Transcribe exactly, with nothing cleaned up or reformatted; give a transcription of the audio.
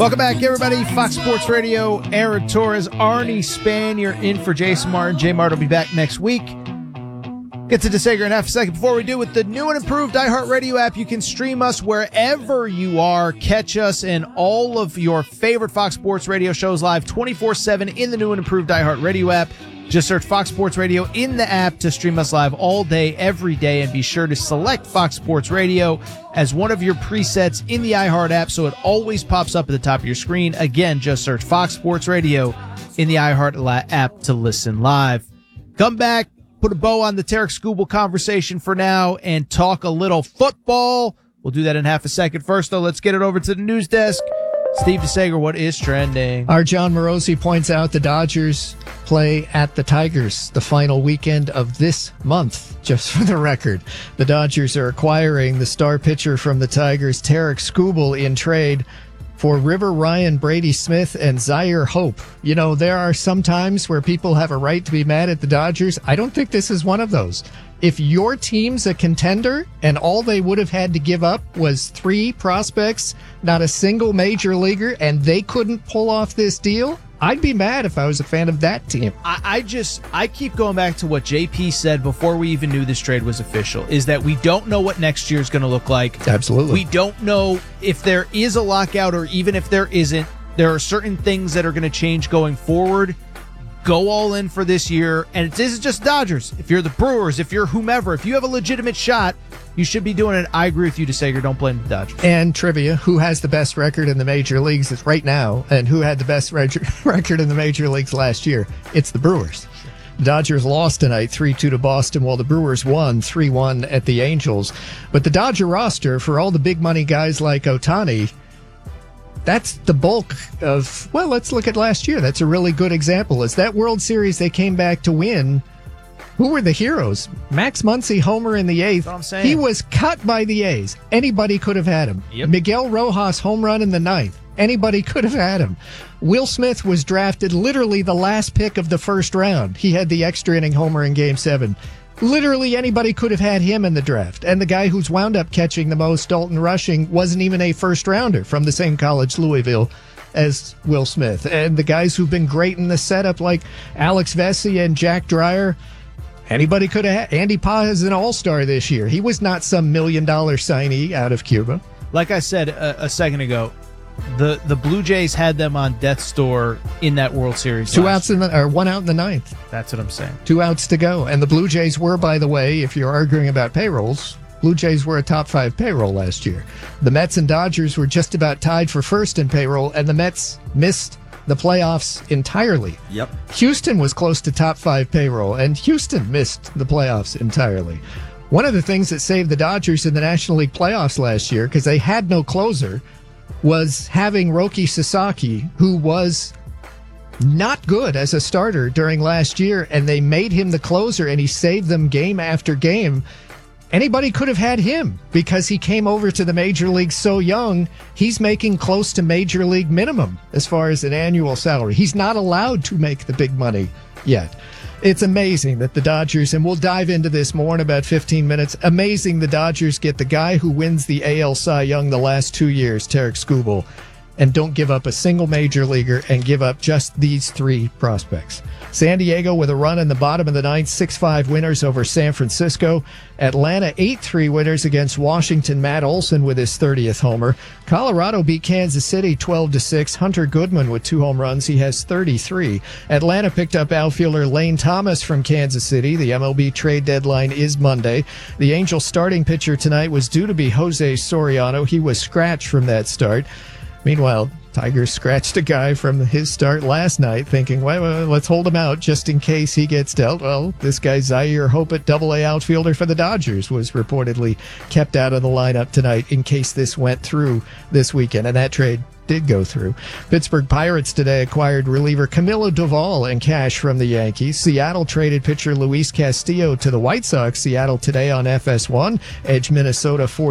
Welcome back, everybody. Fox Sports Radio, Aaron Torres, Arnie Spanier in for Jason Martin. J Mart will be back next week. Get to DeSager in half a second. Before we do, with the new and improved iHeartRadio app, you can stream us wherever you are. Catch us and all of your favorite Fox Sports Radio shows live twenty-four seven in the new and improved iHeartRadio app. Just search Fox Sports Radio in the app to stream us live all day, every day, and be sure to select Fox Sports Radio as one of your presets in the iHeart app so it always pops up at the top of your screen. Again, just search Fox Sports Radio in the iHeart app to listen live. Come back, put a bow on the Tarek Skubal conversation for now, and talk a little football. We'll do that in half a second. First, though, let's get it over to the news desk. Steve DeSager, what is trending? Our John Morosi points out the Dodgers play at the Tigers the final weekend of this month, just for the record. The Dodgers are acquiring the star pitcher from the Tigers, Tarek Skubal, in trade for River Ryan, Brady Smith, and Zaire Hope. You know, there are some times where people have a right to be mad at the Dodgers. I don't think this is one of those. If your team's a contender and all they would have had to give up was three prospects, not a single major leaguer, and they couldn't pull off this deal, I'd be mad if I was a fan of that team. I, I just, I keep going back to what J P said before we even knew this trade was official, is that we don't know what next year is going to look like. Absolutely. We don't know if there is a lockout or even if there isn't. There are certain things that are going to change going forward. Go all in for this year. And it isn't just Dodgers. If you're the Brewers, if you're whomever, if you have a legitimate shot, you should be doing it. I agree with you, DeSager. Don't blame the Dodgers. And trivia, who has the best record in the major leagues right now, and who had the best reg- record in the major leagues last year? It's the Brewers. The Dodgers lost tonight three two to Boston, while the Brewers won three one at the Angels. But the Dodger roster, for all the big money guys like Ohtani, that's the bulk of, well, let's look at last year. That's a really good example. Is that World Series they came back to win, who were the heroes? Max Muncy, homer in the eighth. That's what I'm saying. He was cut by the A's. Anybody could have had him. Yep. Miguel Rojas, home run in the ninth. Anybody could have had him. Will Smith was drafted literally the last pick of the first round. He had the extra inning homer in Game seven. Literally anybody could have had him in the draft. And the guy who's wound up catching the most, Dalton Rushing, wasn't even a first-rounder from the same college, Louisville, as Will Smith. And the guys who've been great in the setup, like Alex Vesey and Jack Dreyer, anybody could have had. Andy Paz is an all-star this year. He was not some million-dollar signee out of Cuba. Like I said a, a second ago, the the Blue Jays had them on death's door in that World Series. Two outs in the, or one out in the ninth. That's what I'm saying. Two outs to go. And the Blue Jays were, by the way, if you're arguing about payrolls, Blue Jays were a top five payroll last year. The Mets and Dodgers were just about tied for first in payroll, and the Mets missed the playoffs entirely. Yep. Houston was close to top five payroll, and Houston missed the playoffs entirely. One of the things that saved the Dodgers in the National League playoffs last year, because they had no closer, was having Roki Sasaki, who was not good as a starter during last year, and they made him the closer, and he saved them game after game. Anybody could have had him because he came over to the major league so young. He's making close to major league minimum as far as an annual salary. He's not allowed to make the big money yet. It's amazing that the Dodgers, and we'll dive into this more in about fifteen minutes, amazing the Dodgers get the guy who wins the A L Cy Young the last two years, Tarek Skubal, and don't give up a single major leaguer and give up just these three prospects. San Diego with a run in the bottom of the ninth, six five winners over San Francisco. Atlanta eight three winners against Washington. Matt Olson with his thirtieth homer. Colorado beat Kansas City twelve to six. Hunter Goodman with two home runs. He has thirty-three. Atlanta picked up outfielder Lane Thomas from Kansas City. The M L B trade deadline is Monday. The Angels starting pitcher tonight was due to be Jose Soriano. He was scratched from that start. Meanwhile, Tigers scratched a guy from his start last night, thinking, well, well, let's hold him out just in case he gets dealt. Well, this guy, Zaire Hope, at double A outfielder for the Dodgers, was reportedly kept out of the lineup tonight in case this went through this weekend, and that trade did go through. Pittsburgh Pirates today acquired reliever Camilo Doval in cash from the Yankees. Seattle traded pitcher Luis Castillo to the White Sox. Seattle today on F S one. Edge Minnesota four